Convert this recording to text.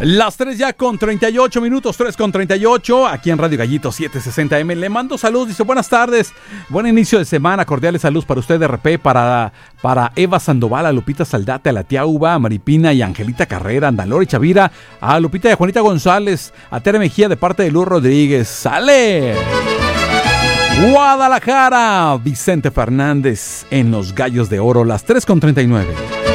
Las 3 ya con 38 minutos, 3 con 38, aquí en Radio Gallito 760M. Le mando saludos, dice buenas tardes, buen inicio de semana, cordiales saludos para usted de RP, para Eva Sandoval, a Lupita Saldate, a la tía Uva, a Maripina y a Angelita Carrera, a Andalore Chavira, a Lupita y a Juanita González, a Tere Mejía de parte de Luz Rodríguez. ¡Sale! Guadalajara, Vicente Fernández en los Gallos de Oro, las 3 con 39.